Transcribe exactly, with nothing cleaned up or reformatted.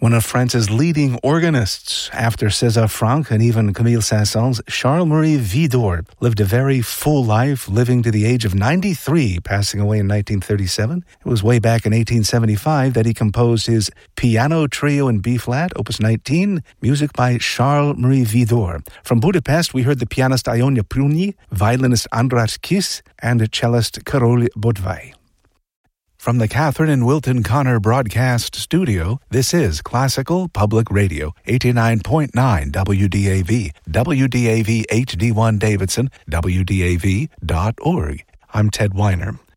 One of France's leading organists, after César Franck and even Camille Saint-Saëns, Charles-Marie Widor lived a very full life, living to the age of ninety-three, passing away in nineteen thirty-seven. It was way back in eighteen seventy-five that he composed his Piano Trio in B-flat, Opus nineteen, music by Charles-Marie Widor. From Budapest, we heard the pianist Ionia Pruni, violinist András Kiss, and cellist Karol Bodvaj. From the Catherine and Wilton Connor Broadcast Studio, this is Classical Public Radio, eighty-nine point nine W D A V, W D A V H D one Davidson, W D A V dot org. I'm Ted Weiner.